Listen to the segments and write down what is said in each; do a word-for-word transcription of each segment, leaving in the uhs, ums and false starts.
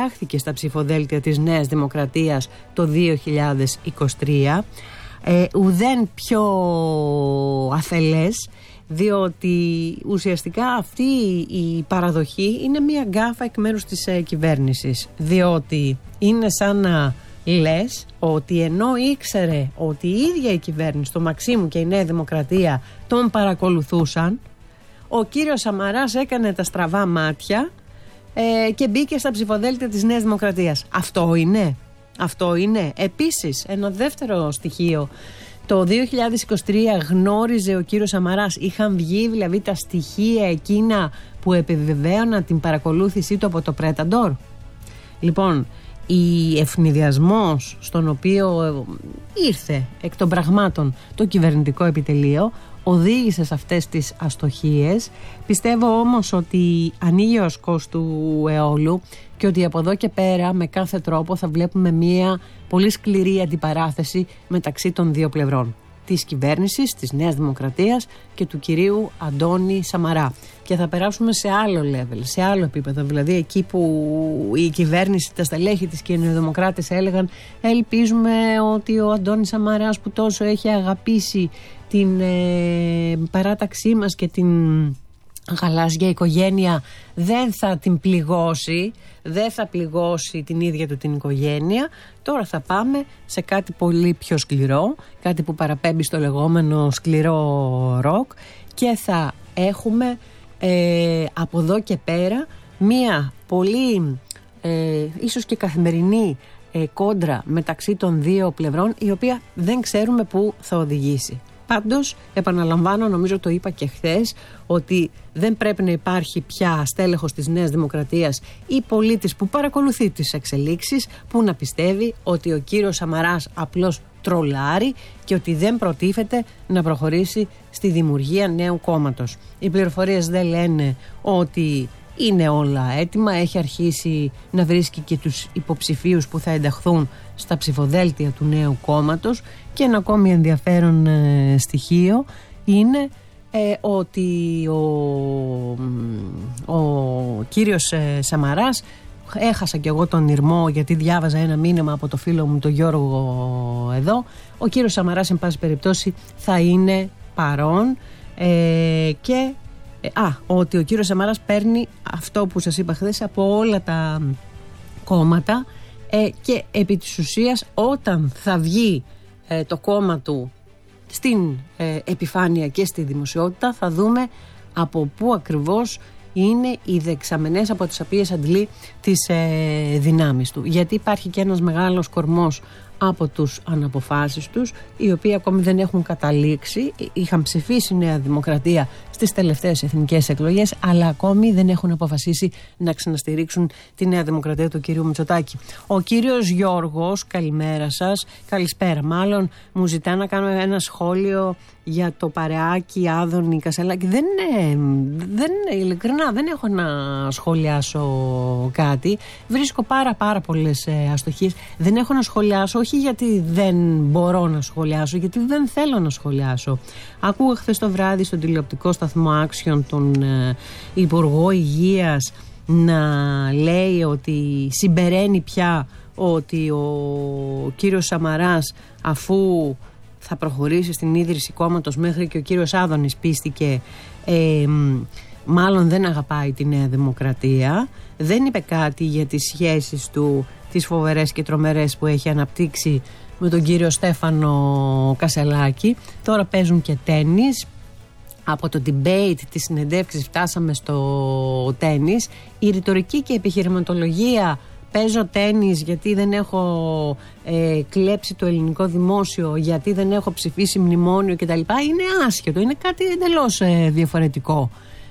εντάχθηκε στα ψηφοδέλτια της Νέας Δημοκρατίας το δύο χιλιάδες είκοσι τρία, ε, ουδέν πιο αφελές, διότι ουσιαστικά αυτή η παραδοχή είναι μια γκάφα εκ μέρους της ε, κυβέρνησης, διότι είναι σαν να λες ότι ενώ ήξερε ότι η ίδια η κυβέρνηση, το Μαξίμου και η Νέα Δημοκρατία τον παρακολουθούσαν, ο κύριος Σαμαράς έκανε τα στραβά μάτια ε, και μπήκε στα ψηφοδέλτια της Νέας Δημοκρατίας. Αυτό είναι. Αυτό είναι. Επίσης, ένα δεύτερο στοιχείο. Το δύο χιλιάδες είκοσι τρία γνώριζε ο κύριος Σαμαράς, είχαν βγει δηλαδή τα στοιχεία εκείνα που επιβεβαίωναν την παρακολούθησή του από το Πρέταντορ. Λοιπόν, η ευνηδιασμός στον οποίο ήρθε εκ των πραγμάτων το κυβερνητικό επιτελείο οδήγησε σε αυτές τις αστοχίες. Πιστεύω όμως ότι ανοίγει ο σκός του αιώλου και ότι από εδώ και πέρα με κάθε τρόπο θα βλέπουμε μια πολύ σκληρή αντιπαράθεση μεταξύ των δύο πλευρών, της κυβέρνησης, της Νέας Δημοκρατίας και του κυρίου Αντώνη Σαμαρά. Και θα περάσουμε σε άλλο level, σε άλλο επίπεδο, δηλαδή εκεί που η κυβέρνηση, τα στελέχη της και οι νεοδημοκράτες έλεγαν ελπίζουμε ότι ο Αντώνης Σαμαράς που τόσο έχει αγαπήσει την ε, παράταξή μας και την γαλάζια οικογένεια δεν θα την πληγώσει, δεν θα πληγώσει την ίδια του την οικογένεια. Τώρα θα πάμε σε κάτι πολύ πιο σκληρό, κάτι που παραπέμπει στο λεγόμενο σκληρό ροκ και θα έχουμε ε, από εδώ και πέρα μία πολύ ε, ίσως και καθημερινή ε, κόντρα μεταξύ των δύο πλευρών, η οποία δεν ξέρουμε πού θα οδηγήσει. Πάντως, επαναλαμβάνω, νομίζω το είπα και χθες, ότι δεν πρέπει να υπάρχει πια στέλεχος της Νέας Δημοκρατίας ή πολίτης που παρακολουθεί τις εξελίξεις που να πιστεύει ότι ο κύριος Σαμαράς απλώς τρολάρει και ότι δεν προτίθεται να προχωρήσει στη δημιουργία νέου κόμματος. Οι πληροφορίες δεν λένε ότι είναι όλα έτοιμα, έχει αρχίσει να βρίσκει και τους υποψηφίους που θα ενταχθούν στα ψηφοδέλτια του νέου κόμματος και ένα ακόμη ενδιαφέρον ε, στοιχείο είναι ε, ότι ο, ο κύριος ε, Σαμαράς, έχασα κι εγώ τον ηρμό γιατί διάβαζα ένα μήνυμα από το φίλο μου τον Γιώργο εδώ, ο κύριος Σαμαράς εν πάση περιπτώσει θα είναι παρόν ε, και Α, ότι ο κύριος Σαμαράς παίρνει αυτό που σας είπα χθες από όλα τα κόμματα ε, και επί της ουσίας όταν θα βγει ε, το κόμμα του στην ε, επιφάνεια και στη δημοσιότητα θα δούμε από πού ακριβώς είναι οι δεξαμενές από τις οποίες αντλεί τις ε, δυνάμεις του. Γιατί υπάρχει και ένας μεγάλος κορμός από τους αναποφάσεις τους, οι οποίοι ακόμη δεν έχουν καταλήξει, είχαν ψηφίσει η Νέα Δημοκρατία στις τελευταίες εθνικές εκλογές, αλλά ακόμη δεν έχουν αποφασίσει να ξαναστηρίξουν τη Νέα Δημοκρατία του κυρίου Μητσοτάκη. Ο κύριος Γιώργος, καλημέρα σας, καλησπέρα μάλλον, μου ζητά να κάνω ένα σχόλιο για το παρεάκι Άδωνη Κασελάκη. Δεν είναι, δεν είναι, ειλικρινά δεν έχω να σχολιάσω κάτι, βρίσκω πάρα πάρα πολλές ε, αστοχίες, δεν έχω να σχολιάσω, όχι γιατί δεν μπορώ να σχολιάσω, γιατί δεν θέλω να σχολιάσω. Άκουγα χθες το βράδυ στον τηλεοπτικό σταθμό Action τον ε, Υπουργό Υγείας να λέει ότι συμπεραίνει πια ότι ο κύριος Σαμαράς, αφού θα προχωρήσει στην ίδρυση κόμματος, μέχρι και ο κύριος Άδωνης πίστηκε, ε, μάλλον δεν αγαπάει τη Νέα Δημοκρατία. Δεν είπε κάτι για τις σχέσεις του, τις φοβερές και τρομερές που έχει αναπτύξει με τον κύριο Στέφανο Κασελάκη. Τώρα παίζουν και τένις. Από το debate, τις συνεντεύξεις φτάσαμε στο τένις. Η ρητορική και η επιχειρηματολογία, παίζω τένις γιατί δεν έχω ε, κλέψει το ελληνικό δημόσιο, γιατί δεν έχω ψηφίσει μνημόνιο κτλ. Είναι άσχετο, είναι κάτι εντελώς ε, διαφορετικό.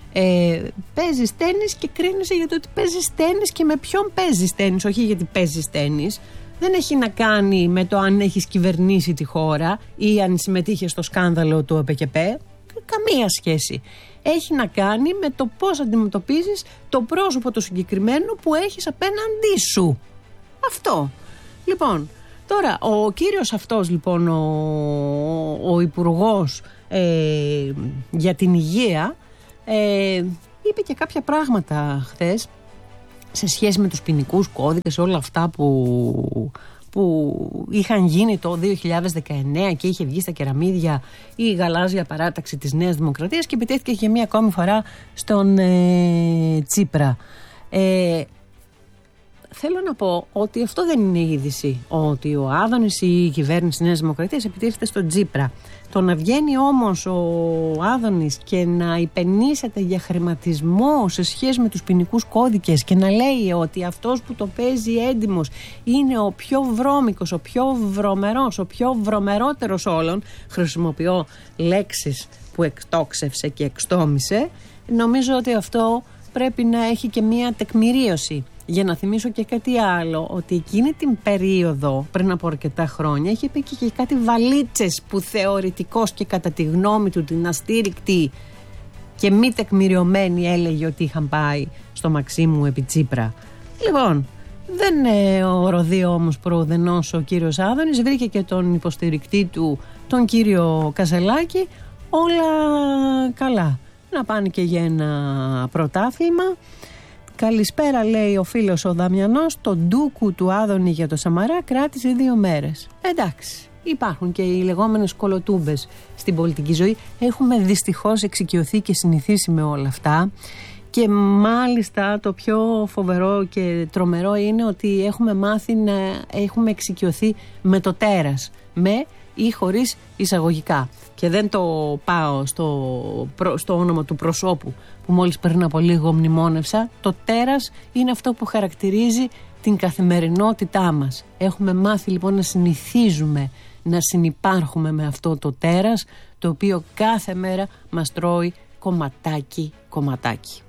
Ε, παίζεις τένις και κρίνεσαι για το ότι παίζεις τένις και με ποιον παίζεις τένις, όχι γιατί παίζεις τένις. Δεν έχει να κάνει με το αν έχεις κυβερνήσει τη χώρα ή αν συμμετείχες στο σκάνδαλο του ΕΠΕΚΕΠΕ. Καμία σχέση. Έχει να κάνει με το πώς αντιμετωπίζεις το πρόσωπο του συγκεκριμένου που έχεις απέναντί σου. Αυτό. Λοιπόν, τώρα ο κύριος αυτός λοιπόν, ο, ο υπουργός ε, για την υγεία, ε, είπε και κάποια πράγματα χθες σε σχέση με τους ποινικούς κώδικες, όλα αυτά που, που είχαν γίνει το δύο χιλιάδες δεκαεννέα και είχε βγει στα κεραμίδια η γαλάζια παράταξη της Νέας Δημοκρατίας και επιτέθηκε για μία ακόμη φορά στον ε, Τσίπρα. Ε, Θέλω να πω ότι αυτό δεν είναι είδηση, ότι ο Άδωνης ή η κυβέρνηση της Νέας Δημοκρατίας επιτίθεται στον Τσίπρα. Το να βγαίνει όμως ο Άδωνης και να υπενήσεται για χρηματισμό σε σχέση με τους ποινικούς κώδικες και να λέει ότι αυτός που το παίζει έντιμος είναι ο πιο βρώμικος, ο πιο βρωμερός, ο πιο βρωμερότερος όλων, χρησιμοποιώ λέξεις που εκτόξευσε και εξτόμησε, νομίζω ότι αυτό πρέπει να έχει και μία τεκμηρίωση. Για να θυμίσω και κάτι άλλο, ότι εκείνη την περίοδο, πριν από αρκετά χρόνια, είχε πει και κάτι βαλίτσες που θεωρητικός και κατά τη γνώμη του την αστήρικτη και μη τεκμηριωμένη έλεγε ότι είχαν πάει στο Μαξίμου επί Τσίπρα. Λοιπόν, δεν ε, οροδεί όμως προουδενός ο κύριος Άδωνης, βρήκε και τον υποστηρικτή του, τον κύριο Κασελάκη, όλα καλά. Να πάνε και για ένα πρωτάθλημα. Καλησπέρα, λέει ο φίλος ο Δαμιανός, το ντούκου του Άδωνη για το Σαμαρά κράτησε δύο μέρες. Εντάξει, υπάρχουν και οι λεγόμενες κολοτούμπες στην πολιτική ζωή. Έχουμε δυστυχώς εξοικειωθεί και συνηθίσει με όλα αυτά. Και μάλιστα το πιο φοβερό και τρομερό είναι ότι έχουμε μάθει να έχουμε εξοικειωθεί με το τέρας. Με ή χωρίς εισαγωγικά. Και δεν το πάω στο, στο όνομα του προσώπου που μόλις πριν από λίγο μνημόνευσα. Το τέρας είναι αυτό που χαρακτηρίζει την καθημερινότητά μας. Έχουμε μάθει λοιπόν να συνηθίζουμε να συνυπάρχουμε με αυτό το τέρας, το οποίο κάθε μέρα μας τρώει κομματάκι κομματάκι.